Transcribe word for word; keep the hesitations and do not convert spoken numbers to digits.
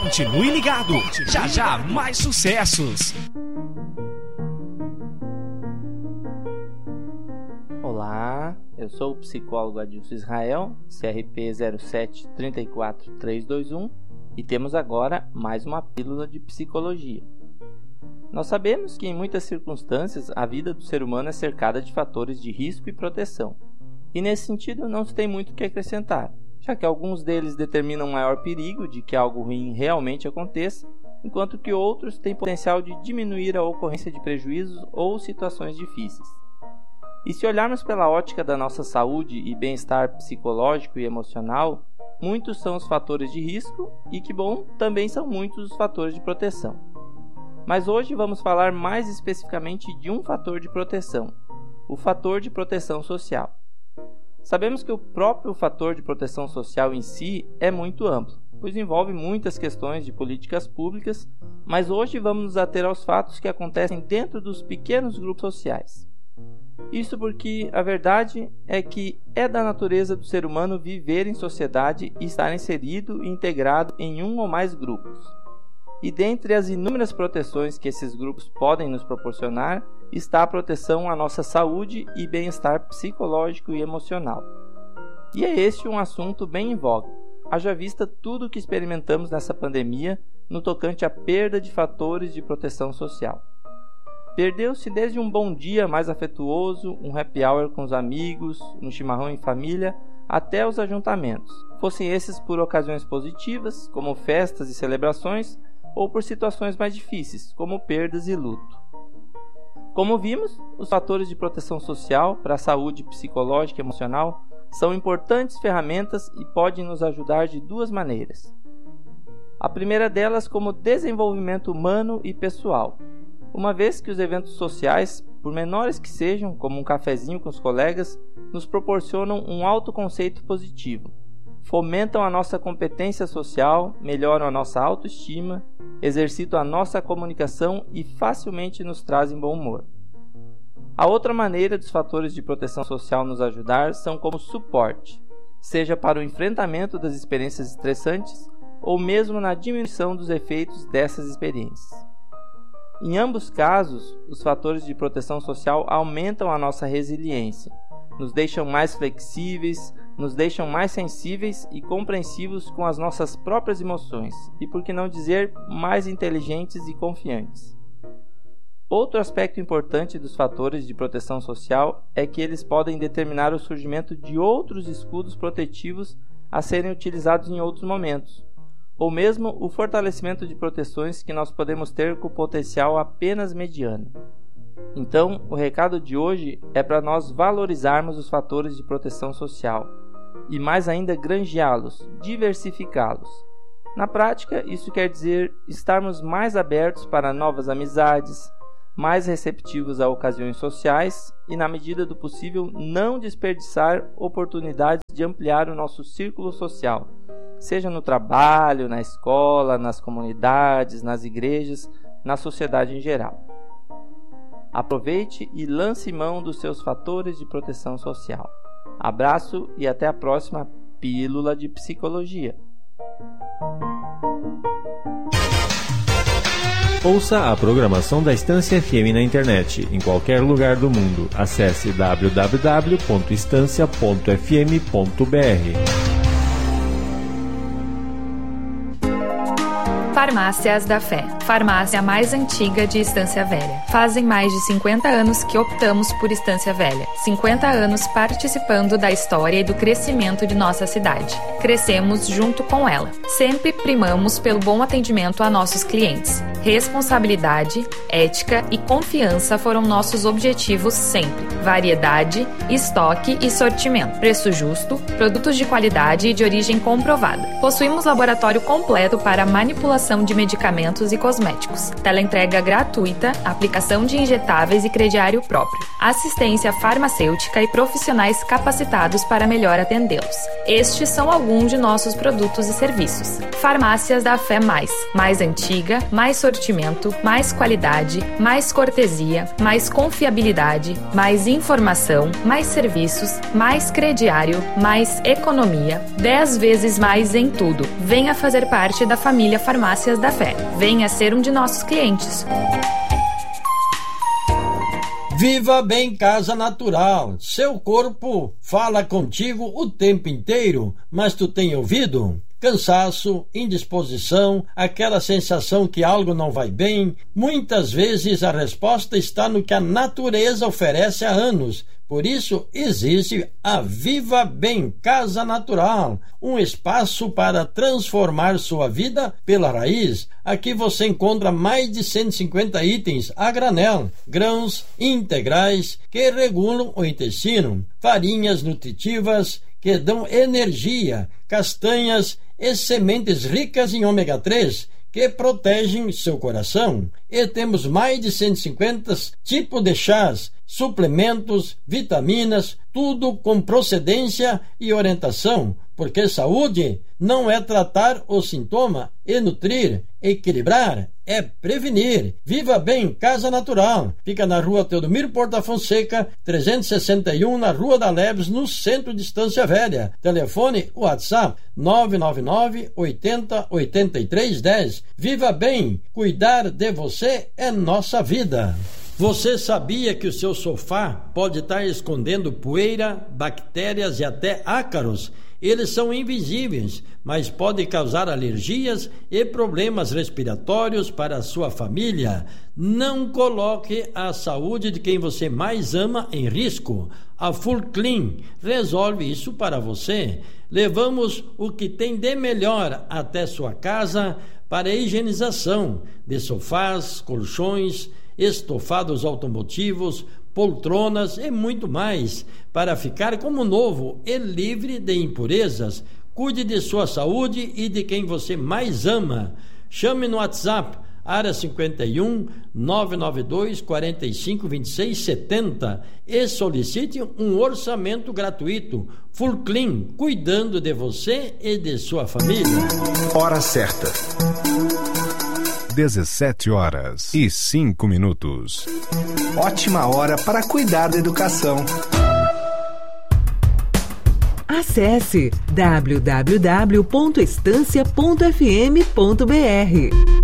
Continue ligado, já já mais sucessos. Olá, eu sou o psicólogo Adilson Israel, C R P zero sete três quatro três dois um, e temos agora mais uma pílula de psicologia. Nós sabemos que em muitas circunstâncias a vida do ser humano é cercada de fatores de risco e proteção, e nesse sentido não se tem muito o que acrescentar, já que alguns deles determinam maior perigo de que algo ruim realmente aconteça, enquanto que outros têm potencial de diminuir a ocorrência de prejuízos ou situações difíceis. E se olharmos pela ótica da nossa saúde e bem-estar psicológico e emocional, muitos são os fatores de risco e, que bom, também são muitos os fatores de proteção. Mas hoje vamos falar mais especificamente de um fator de proteção, o fator de proteção social. Sabemos que o próprio fator de proteção social em si é muito amplo, pois envolve muitas questões de políticas públicas, mas hoje vamos nos ater aos fatos que acontecem dentro dos pequenos grupos sociais. Isso porque a verdade é que é da natureza do ser humano viver em sociedade e estar inserido e integrado em um ou mais grupos. E dentre as inúmeras proteções que esses grupos podem nos proporcionar, está a proteção à nossa saúde e bem-estar psicológico e emocional. E é este um assunto bem em voga, haja vista tudo o que experimentamos nessa pandemia no tocante à perda de fatores de proteção social. Perdeu-se desde um bom dia mais afetuoso, um happy hour com os amigos, um chimarrão em família, até os ajuntamentos, fossem esses por ocasiões positivas, como festas e celebrações, ou por situações mais difíceis, como perdas e luto. Como vimos, os fatores de proteção social para a saúde psicológica e emocional são importantes ferramentas e podem nos ajudar de duas maneiras. A primeira delas como desenvolvimento humano e pessoal, uma vez que os eventos sociais, por menores que sejam, como um cafezinho com os colegas, nos proporcionam um autoconceito positivo, fomentam a nossa competência social, melhoram a nossa autoestima, exercitam a nossa comunicação e facilmente nos trazem bom humor. A outra maneira dos fatores de proteção social nos ajudar são como suporte, seja para o enfrentamento das experiências estressantes ou mesmo na diminuição dos efeitos dessas experiências. Em ambos casos, os fatores de proteção social aumentam a nossa resiliência, nos deixam mais flexíveis, nos deixam mais sensíveis e compreensivos com as nossas próprias emoções e, por que não dizer, mais inteligentes e confiantes. Outro aspecto importante dos fatores de proteção social é que eles podem determinar o surgimento de outros escudos protetivos a serem utilizados em outros momentos, ou mesmo o fortalecimento de proteções que nós podemos ter com potencial apenas mediano. Então, o recado de hoje é para nós valorizarmos os fatores de proteção social e mais ainda granjeá-los, diversificá-los. Na prática, isso quer dizer estarmos mais abertos para novas amizades, mais receptivos a ocasiões sociais e, na medida do possível, não desperdiçar oportunidades de ampliar o nosso círculo social, seja no trabalho, na escola, nas comunidades, nas igrejas, na sociedade em geral. Aproveite e lance mão dos seus fatores de proteção social. Abraço e até a próxima Pílula de Psicologia. Ouça a programação da Estância F M na internet, em qualquer lugar do mundo. Acesse w w w ponto estância ponto f m ponto b r. Farmácias da Fé, farmácia mais antiga de Estância Velha. Fazem mais de cinquenta anos que optamos por Estância Velha. cinquenta anos participando da história e do crescimento de nossa cidade. Crescemos junto com ela. Sempre primamos pelo bom atendimento a nossos clientes. Responsabilidade, ética e confiança foram nossos objetivos sempre. Variedade, estoque e sortimento. Preço justo, produtos de qualidade e de origem comprovada. Possuímos laboratório completo para manipulação de medicamentos e cosméticos. Teleentrega gratuita, aplicação de injetáveis e crediário próprio. Assistência farmacêutica e profissionais capacitados para melhor atendê-los. Estes são alguns de nossos produtos e serviços. Farmácias da Fé Mais. Mais antiga, mais sortimento, mais qualidade, mais cortesia, mais confiabilidade, mais informação, mais serviços, mais crediário, mais economia. dez vezes mais em tudo. Venha fazer parte da família Farmácia Farmácias da Fé. Venha ser um de nossos clientes. Viva Bem Casa Natural. Seu corpo fala contigo o tempo inteiro, mas tu tem ouvido? Cansaço, indisposição, aquela sensação que algo não vai bem. Muitas vezes a resposta está no que a natureza oferece há anos. Por isso existe a Viva Bem Casa Natural, um espaço para transformar sua vida pela raiz. Aqui você encontra mais de cento e cinquenta itens a granel, grãos integrais que regulam o intestino, farinhas nutritivas que dão energia, castanhas e sementes ricas em ômega três que protegem seu coração. E temos mais de cento e cinquenta tipos de chás, suplementos, vitaminas, tudo com procedência e orientação, porque saúde não é tratar o sintoma e nutrir, equilibrar, é prevenir. Viva Bem Casa Natural. Fica na rua Teodomiro Porta Fonseca, trezentos e sessenta e um, na Rua da Leves, no centro de Estância Velha. Telefone WhatsApp nove nove nove, oitenta, oitenta e três, dez. Viva Bem, cuidar de você é nossa vida. Você sabia que o seu sofá pode estar escondendo poeira, bactérias e até ácaros? Eles são invisíveis, mas podem causar alergias e problemas respiratórios para a sua família. Não coloque a saúde de quem você mais ama em risco. A Full Clean resolve isso para você. Levamos o que tem de melhor até sua casa para a higienização de sofás, colchões, estofados automotivos, poltronas e muito mais, para ficar como novo e livre de impurezas. Cuide de sua saúde e de quem você mais ama. Chame no WhatsApp, área cinquenta e um, nove nove dois, quarenta e cinco, vinte e seis, setenta e solicite um orçamento gratuito. Full Clean, cuidando de você e de sua família. Hora certa. dezessete horas e cinco minutos. Ótima hora para cuidar da educação. Acesse w w w ponto estância ponto f m ponto b r.